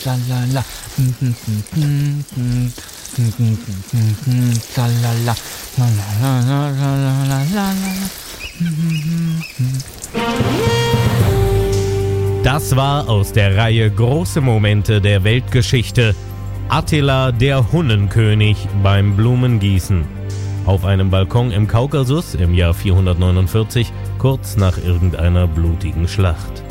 Tralala. Tralala. Das war aus der Reihe Große Momente der Weltgeschichte Attila der Hunnenkönig beim Blumengießen. Auf einem Balkon im Kaukasus im Jahr 449, kurz nach irgendeiner blutigen Schlacht.